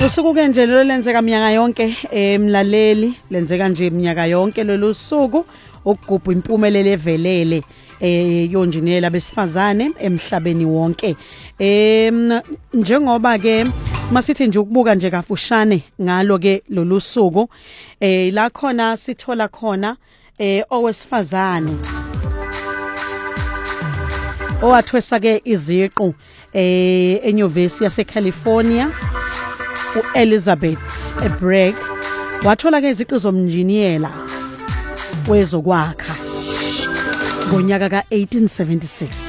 Usuku ke nje lo lenzeka minyaka yonke emlaleli lenzeka nje minyaka yonke lolu suku ukugubha impumelelo evelele yonjinela besifazane emhlabeni wonke. Njengoba ke masithi nje ukubuka nje kafushane ngalo ke lolu suku la khona sithola khona owesifazane owathwesa ke iziqu eNyuvesi yaseCalifornia uElizabeth Bragg wathola ke iziqu zomnjiniyela wezokwakha ngonyaka ka1876.